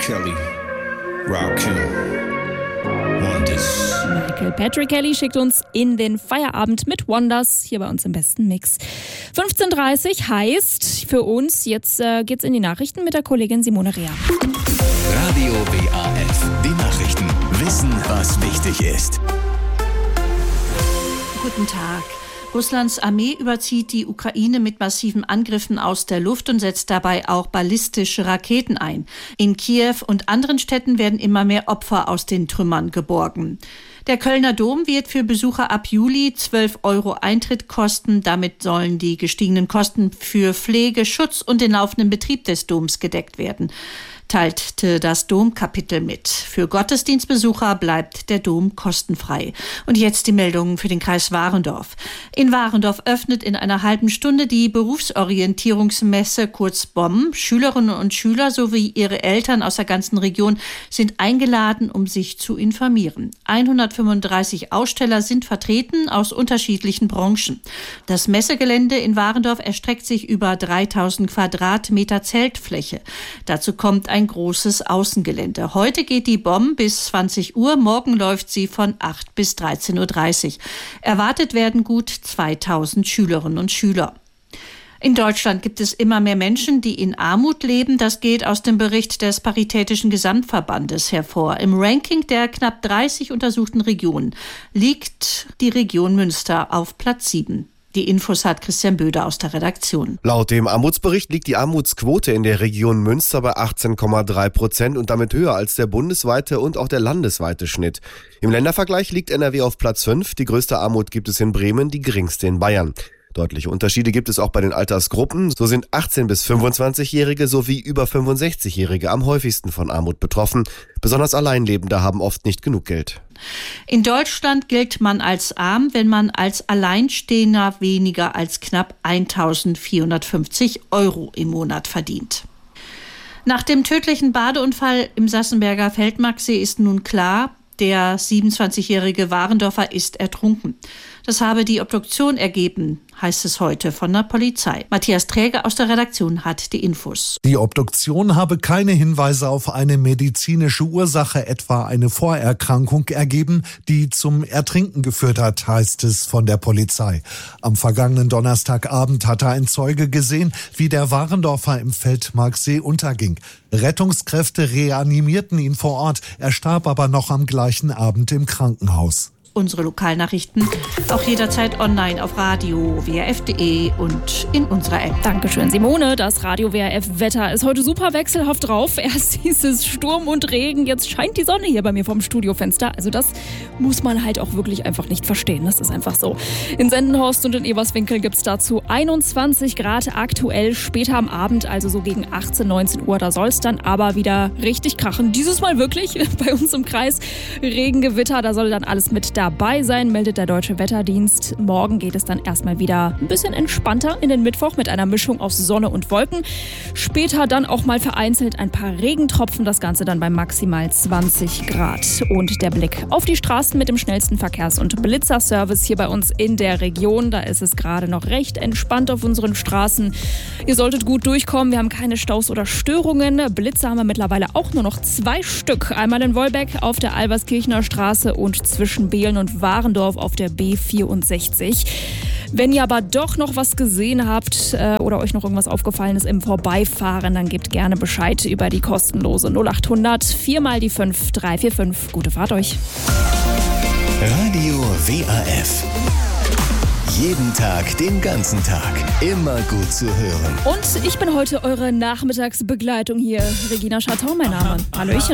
Kelly, Rakim, Wonders. Michael Patrick Kelly schickt uns in den Feierabend mit Wonders hier bei uns im besten Mix. 15:30 heißt für uns, jetzt geht's in die Nachrichten mit der Kollegin Simone Rea. Radio WAF, die Nachrichten. Wissen, was wichtig ist. Guten Tag. Russlands Armee überzieht die Ukraine mit massiven Angriffen aus der Luft und setzt dabei auch ballistische Raketen ein. In Kiew und anderen Städten werden immer mehr Opfer aus den Trümmern geborgen. Der Kölner Dom wird für Besucher ab Juli 12 € Eintritt kosten. Damit sollen die gestiegenen Kosten für Pflege, Schutz und den laufenden Betrieb des Doms gedeckt werden, teilte das Domkapitel mit. Für Gottesdienstbesucher bleibt der Dom kostenfrei. Und jetzt die Meldungen für den Kreis Warendorf. In Warendorf öffnet in einer halben Stunde die Berufsorientierungsmesse, kurz BOM. Schülerinnen und Schüler sowie ihre Eltern aus der ganzen Region sind eingeladen, um sich zu informieren. 135 Aussteller sind vertreten aus unterschiedlichen Branchen. Das Messegelände in Warendorf erstreckt sich über 3000 Quadratmeter Zeltfläche. Dazu kommt ein großes Außengelände. Heute geht die BOM bis 20 Uhr, morgen läuft sie von 8 bis 13:30 Uhr. Erwartet werden gut 2000 Schülerinnen und Schüler. In Deutschland gibt es immer mehr Menschen, die in Armut leben. Das geht aus dem Bericht des Paritätischen Gesamtverbandes hervor. Im Ranking der knapp 30 untersuchten Regionen liegt die Region Münster auf Platz 7. Die Infos hat Christian Böder aus der Redaktion. Laut dem Armutsbericht liegt die Armutsquote in der Region Münster bei 18,3% und damit höher als der bundesweite und auch der landesweite Schnitt. Im Ländervergleich liegt NRW auf Platz 5. Die größte Armut gibt es in Bremen, die geringste in Bayern. Deutliche Unterschiede gibt es auch bei den Altersgruppen. So sind 18- bis 25-Jährige sowie über 65-Jährige am häufigsten von Armut betroffen. Besonders Alleinlebende haben oft nicht genug Geld. In Deutschland gilt man als arm, wenn man als Alleinstehender weniger als knapp 1.450 € im Monat verdient. Nach dem tödlichen Badeunfall im Sassenberger Feldmarksee ist nun klar, der 27-jährige Warendorfer ist ertrunken. Das habe die Obduktion ergeben, heißt es heute von der Polizei. Matthias Träger aus der Redaktion hat die Infos. Die Obduktion habe keine Hinweise auf eine medizinische Ursache, etwa eine Vorerkrankung, ergeben, die zum Ertrinken geführt hat, heißt es von der Polizei. Am vergangenen Donnerstagabend hatte ein Zeuge gesehen, wie der Warendorfer im Feldmarksee unterging. Rettungskräfte reanimierten ihn vor Ort, er starb aber noch am gleichen Abend im Krankenhaus. Unsere Lokalnachrichten auch jederzeit online auf radio-wrf.de und in unserer App. Dankeschön, Simone. Das Radio WRF-Wetter ist heute super wechselhaft drauf. Erst hieß es Sturm und Regen, jetzt scheint die Sonne hier bei mir vom Studiofenster. Also das muss man halt auch wirklich einfach nicht verstehen. Das ist einfach so. In Sendenhorst und in Eberswinkel gibt es dazu 21 Grad aktuell. Später am Abend, also so gegen 18, 19 Uhr, da soll es dann aber wieder richtig krachen. Dieses Mal wirklich bei uns im Kreis Regengewitter, da soll dann alles mit dabei sein, meldet der Deutsche Wetterdienst. Morgen geht es dann erstmal wieder ein bisschen entspannter in den Mittwoch mit einer Mischung aus Sonne und Wolken. Später dann auch mal vereinzelt ein paar Regentropfen, das Ganze dann bei maximal 20 Grad. Und der Blick auf die Straßen mit dem schnellsten Verkehrs- und Blitzerservice hier bei uns in der Region. Da ist es gerade noch recht entspannt auf unseren Straßen. Ihr solltet gut durchkommen, wir haben keine Staus oder Störungen. Blitzer haben wir mittlerweile auch nur noch 2 Stück. Einmal in Wolbeck auf der Alberskirchener Straße und zwischen Behlen und Warendorf auf der B64. Wenn ihr aber doch noch was gesehen habt oder euch noch irgendwas aufgefallen ist im Vorbeifahren, dann gebt gerne Bescheid über die kostenlose 0800 4 mal die 5 345. Gute Fahrt euch. Radio WAF. Jeden Tag, den ganzen Tag. Immer gut zu hören. Und ich bin heute eure Nachmittagsbegleitung hier. Regina Schartau, mein Name. Hallöchen.